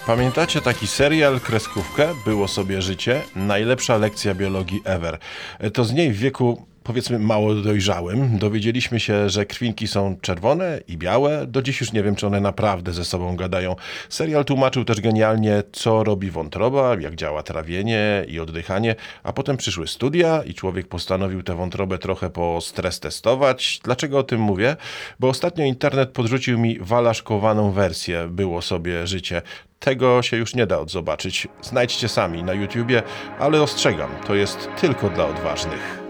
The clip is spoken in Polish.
Pamiętacie taki serial, kreskówkę? Było sobie życie. Najlepsza lekcja biologii ever. To z niej w wieku, powiedzmy, mało dojrzałym dowiedzieliśmy się, że krwinki są czerwone i białe. Do dziś już nie wiem, czy one naprawdę ze sobą gadają. Serial tłumaczył też genialnie, co robi wątroba, jak działa trawienie i oddychanie, a potem przyszły studia i człowiek postanowił tę wątrobę trochę po stres testować. Dlaczego o tym mówię? Bo ostatnio internet podrzucił mi walaszkowaną wersję Było sobie życie. Tego się już nie da odzobaczyć. Znajdźcie sami na YouTubie, ale ostrzegam, to jest tylko dla odważnych.